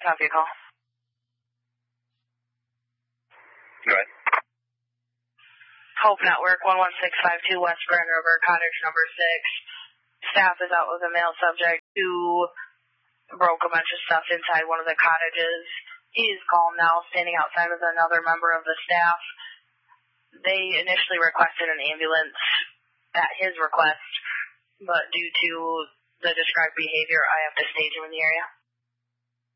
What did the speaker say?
Copy your call. Go ahead. Hope Network, 11652 West Grand River, cottage number 6. Staff is out with a male subject who broke a bunch of stuff inside one of the cottages. He's calm now, standing outside with another member of the staff. They initially requested an ambulance at his request, but due to the described behavior, I have to stage him in the area.